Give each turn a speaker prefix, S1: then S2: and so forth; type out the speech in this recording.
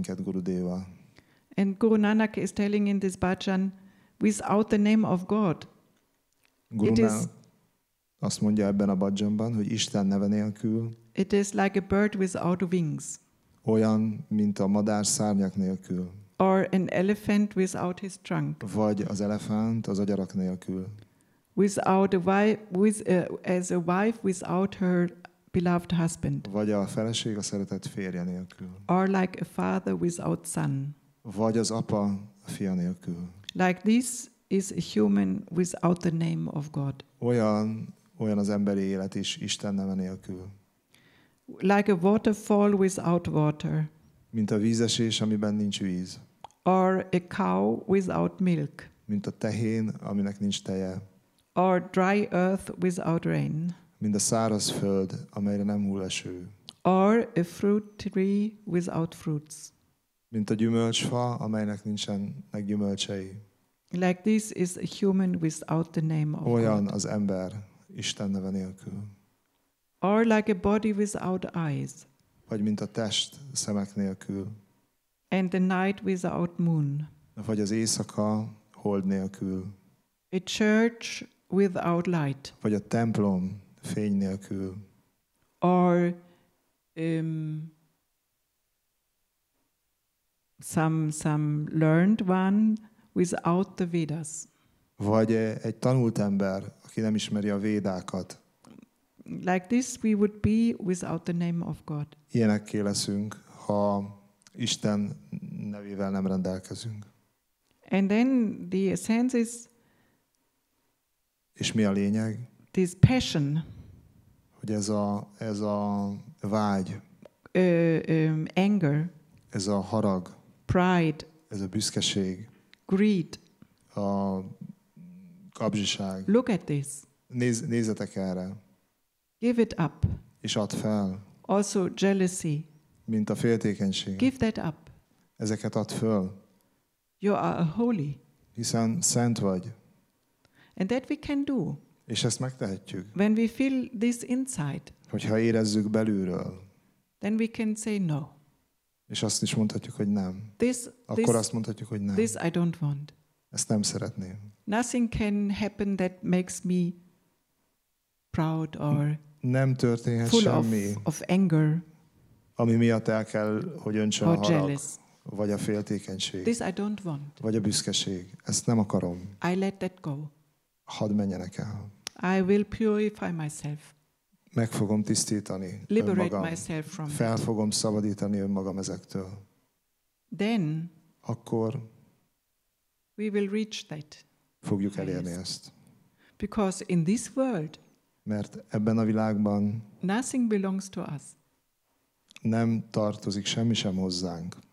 S1: minket Gurudeva.
S2: And Guru Nanak is telling in this bhajan, without the name of God.
S1: Guru
S2: It is-
S1: Nanak azt mondja ebben a bhajanban, hogy Isten neve nélkül
S2: It is like a bird without wings,
S1: olyan, mint a madár szárnyak nélkül,
S2: or an elephant without his trunk,
S1: vagy az elefánt az agyarak nélkül,
S2: without a wife, as a wife without her beloved husband,
S1: vagy a feleség a szeretett férje nélkül,
S2: or like a father without son.
S1: vagy az apa a fia nélkül.
S2: Like this is a human without the name of God.
S1: Olyan az emberi élet is Isten neve nélkül.
S2: Like a waterfall without water,
S1: Mint a vízesés, amiben nincs víz.
S2: or a cow without milk,
S1: Mint a tehén, aminek nincs teje.
S2: or dry earth without rain,
S1: Mint a száraz föld, amelyre nem hull eső.
S2: or a fruit tree without fruits.
S1: Mint a gyümölcsfa, amelynek nincsenek gyümölcsei.
S2: Like this is a human without the name of
S1: Olyan
S2: God.
S1: az ember Isten neve nélkül.
S2: Or like a body without eyes,
S1: Vagy mint a test szemek nélkül.
S2: and the night without moon.
S1: Vagy az éjszaka hold nélkül.
S2: A church without light,
S1: Vagy a templom fény nélkül.
S2: or some learned one without the Vedas.
S1: Vagy egy tanult ember, aki nem ismeri a védákat.
S2: Like this we would be without the name of God.
S1: Ilyenekké leszünk, ha Isten nevével nem rendelkezünk.
S2: And then the essence is
S1: És mi a lényeg?
S2: this passion,
S1: Hogy ez a vágy,
S2: anger,
S1: ez a harag,
S2: pride,
S1: ez a büszkeség,
S2: greed.
S1: a kapzsiság.
S2: Look at this.
S1: Nézzetek erre,
S2: Give it up.
S1: és add fel,
S2: Also jealousy.
S1: mint a féltékenység.
S2: Give that up.
S1: Ezeket add föl,
S2: You are holy.
S1: hiszen szent vagy,
S2: And that we can do
S1: és ezt megtehetjük.
S2: when we feel this inside.
S1: Hogyha érezzük belülről,
S2: Then we can say no.
S1: és azt is mondhatjuk, hogy nem.
S2: This
S1: Akkor azt mondhatjuk, hogy nem.
S2: I don't want.
S1: Ezt nem szeretném.
S2: Nothing can happen that makes me proud or
S1: Nem történhet
S2: full
S1: semmi,
S2: of anger
S1: ami miatt el kell, hogy öntsön a
S2: or
S1: harag,
S2: jealous.
S1: vagy a féltékenység,
S2: This I don't want.
S1: vagy a büszkeség. Ezt nem akarom.
S2: I let that go.
S1: Hadd menjenek el.
S2: I will purify myself.
S1: Meg fogom tisztítani
S2: Liberate
S1: önmagam.
S2: myself from
S1: Fel
S2: that.
S1: fogom szabadítani önmagam ezektől.
S2: Then
S1: Akkor
S2: we will reach that.
S1: fogjuk elérni ezt.
S2: Because in this world,
S1: Mert ebben a világban
S2: nothing belongs to us.
S1: nem tartozik semmi sem hozzánk.